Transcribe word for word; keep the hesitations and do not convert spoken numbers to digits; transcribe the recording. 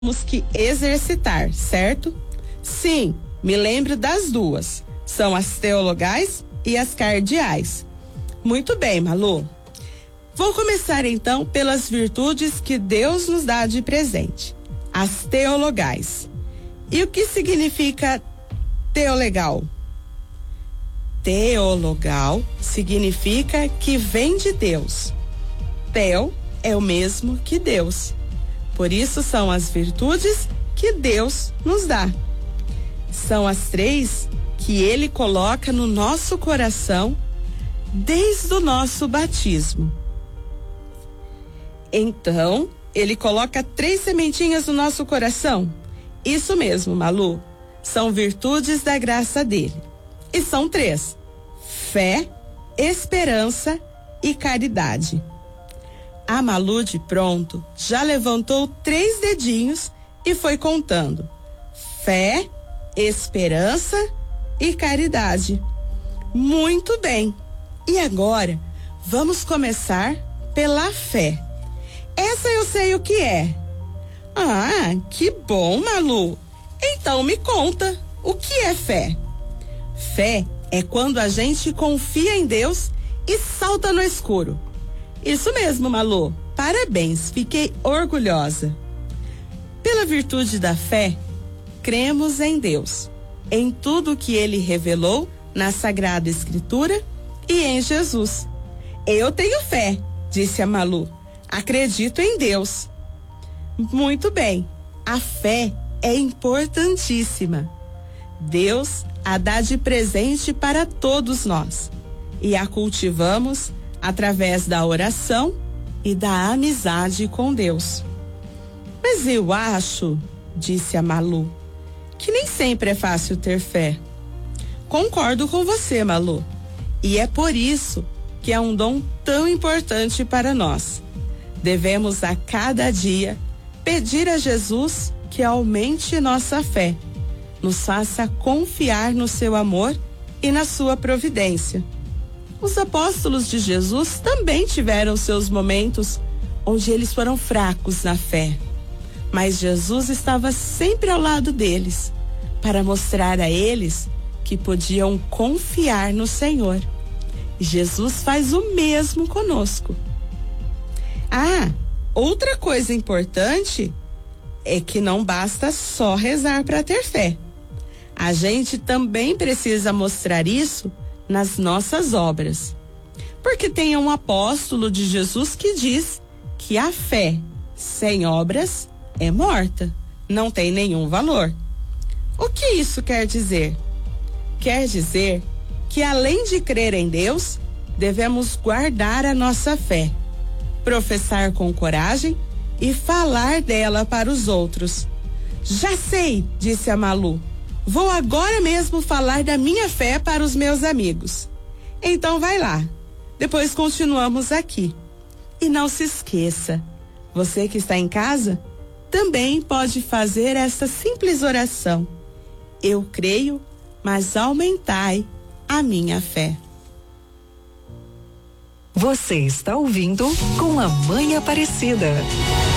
Temos que exercitar, certo? Sim, me lembro das duas. São as teologais e as cardeais. Muito bem, Malu. Vou começar então pelas virtudes que Deus nos dá de presente. As teologais. E o que significa teolegal? Teologal significa que vem de Deus. Teo é o mesmo que Deus. Por isso são as virtudes que Deus nos dá. São as três que Ele coloca no nosso coração desde o nosso batismo. Então, Ele coloca três sementinhas no nosso coração. Isso mesmo, Malu. São virtudes da graça dele. E são três: fé, esperança e caridade. A Malu, de pronto, já levantou três dedinhos e foi contando: fé, esperança e caridade. Muito bem. E agora, vamos começar pela fé. Essa eu sei o que é. Ah, que bom, Malu. Então me conta, o que é fé? Fé é quando a gente confia em Deus e salta no escuro. Isso mesmo, Malu. Parabéns, fiquei orgulhosa. Pela virtude da fé, cremos em Deus, em tudo que Ele revelou na Sagrada Escritura e em Jesus. Eu tenho fé, disse a Malu. Acredito em Deus. Muito bem, a fé é importantíssima. Deus a dá de presente para todos nós e a cultivamos através da oração e da amizade com Deus. Mas eu acho, disse a Malu, que nem sempre é fácil ter fé. Concordo com você, Malu, e é por isso que é um dom tão importante para nós. Devemos a cada dia pedir a Jesus que aumente nossa fé, nos faça confiar no seu amor e na sua providência. Os apóstolos de Jesus também tiveram seus momentos onde eles foram fracos na fé, mas Jesus estava sempre ao lado deles para mostrar a eles que podiam confiar no Senhor. E Jesus faz o mesmo conosco. Ah, outra coisa importante é que não basta só rezar para ter fé. A gente também precisa mostrar isso nas nossas obras. Porque tem um apóstolo de Jesus que diz que a fé sem obras é morta, não tem nenhum valor. O que isso quer dizer? Quer dizer que além de crer em Deus, devemos guardar a nossa fé, professar com coragem e falar dela para os outros. Já sei, disse a Malu. Vou agora mesmo falar da minha fé para os meus amigos. Então vai lá. Depois continuamos aqui. E não se esqueça, você que está em casa também pode fazer essa simples oração. Eu creio, mas aumentai a minha fé. Você está ouvindo Com a Mãe Aparecida.